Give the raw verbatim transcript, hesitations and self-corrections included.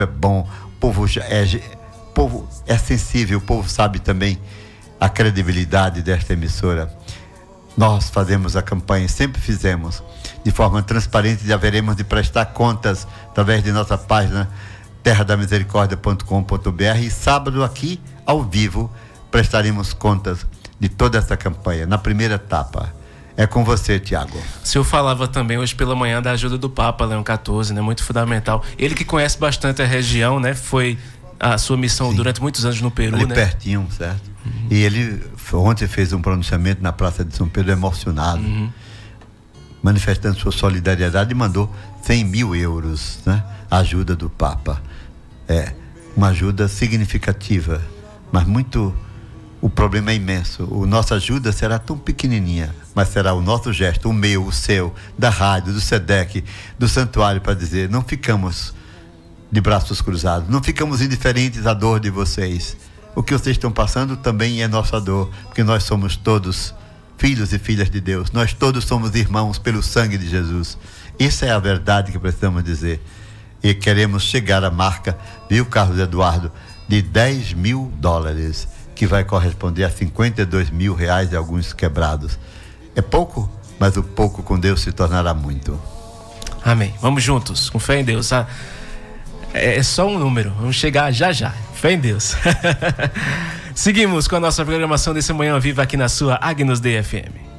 é bom, o povo é, o povo é sensível, o povo sabe também a credibilidade desta emissora. Nós fazemos a campanha, sempre fizemos, de forma transparente, e haveremos de prestar contas através de nossa página terra da misericórdia ponto com ponto b r, e sábado aqui, ao vivo, prestaremos contas de toda essa campanha, na primeira etapa. É com você, Tiago. O senhor falava também hoje pela manhã da ajuda do Papa Leão quatorze, né? Muito fundamental. Ele que conhece bastante a região, né? Foi a sua missão Sim. durante muitos anos no Peru, ali né? pertinho, certo? Uhum. E ele ontem fez um pronunciamento na Praça de São Pedro emocionado, uhum. manifestando sua solidariedade, e mandou cem mil euros, né? A ajuda do Papa. É uma ajuda significativa, mas muito... O problema é imenso. A nossa ajuda será tão pequenininha, mas será o nosso gesto, o meu, o seu, da rádio, do SEDEC, do santuário, para dizer: não ficamos de braços cruzados, não ficamos indiferentes à dor de vocês. O que vocês estão passando também é nossa dor, porque nós somos todos filhos e filhas de Deus. Nós todos somos irmãos pelo sangue de Jesus. Essa é a verdade que precisamos dizer. E queremos chegar à marca, viu, Carlos Eduardo, de dez mil dólares. Que vai corresponder a cinquenta e dois mil reais e alguns quebrados. É pouco, mas o pouco com Deus se tornará muito. Amém. Vamos juntos, com fé em Deus. É só um número, vamos chegar já já. Fé em Deus. Seguimos com a nossa programação desse Manhã Viva aqui na sua Agnus D F M.